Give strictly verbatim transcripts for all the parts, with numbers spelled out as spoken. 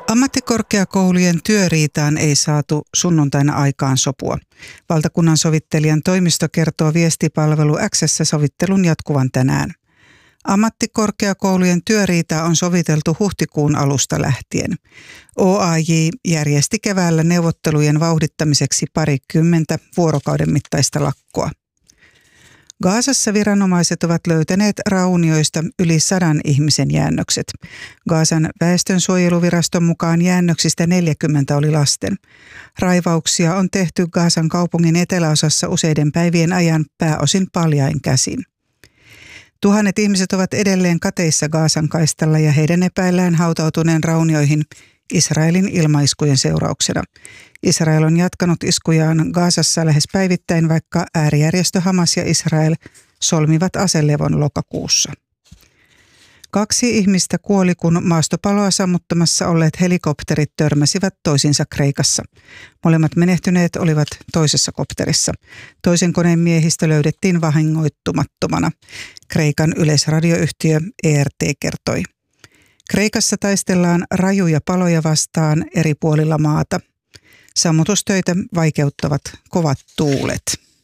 Ammattikorkeakoulujen työriitaan ei saatu sunnuntaina aikaan sopua. Valtakunnan sovittelijan toimisto kertoo viestipalvelu X:ssä sovittelun jatkuvan tänään. Ammattikorkeakoulujen työriitaa on soviteltu huhtikuun alusta lähtien. O A J järjesti keväällä neuvottelujen vauhdittamiseksi parikymmentä vuorokauden mittaista lakkoa. Gazassa viranomaiset ovat löytäneet raunioista yli sadan ihmisen jäännökset. Gazan väestönsuojeluviraston mukaan jäännöksistä neljäkymmentä oli lasten. Raivauksia on tehty Gazan kaupungin eteläosassa useiden päivien ajan pääosin paljain käsin. Tuhannet ihmiset ovat edelleen kateissa Gazan kaistalla ja heidän epäillään hautautuneen raunioihin Israelin ilmaiskujen seurauksena. Israel on jatkanut iskujaan Gazassa lähes päivittäin, vaikka äärijärjestö Hamas ja Israel solmivat aselevon lokakuussa. Kaksi ihmistä kuoli, kun maastopaloa sammuttamassa olleet helikopterit törmäsivät toisiinsa Kreikassa. Molemmat menehtyneet olivat toisessa kopterissa. Toisen koneen miehistö löydettiin vahingoittumattomana. Kreikan yleisradioyhtiö E R T kertoi. Kreikassa taistellaan rajuja paloja vastaan eri puolilla maata. Sammutustöitä vaikeuttavat kovat tuulet.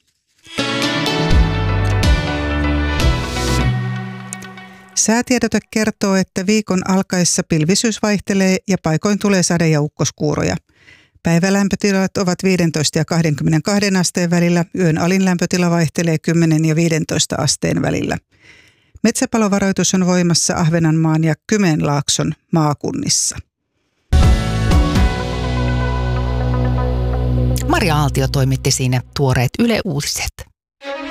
Säätiedote kertoo, että viikon alkaessa pilvisyys vaihtelee ja paikoin tulee sade- ja ukkoskuuroja. Päivälämpötilat ovat viisitoista ja kaksikymmentäkaksi asteen välillä, yön alin lämpötila vaihtelee kymmenen ja viisitoista asteen välillä. Metsäpalovaroitus on voimassa Ahvenanmaan ja Kymenlaakson maakunnissa. Maria Aaltio toimitti siinä tuoreet Yle Uutiset.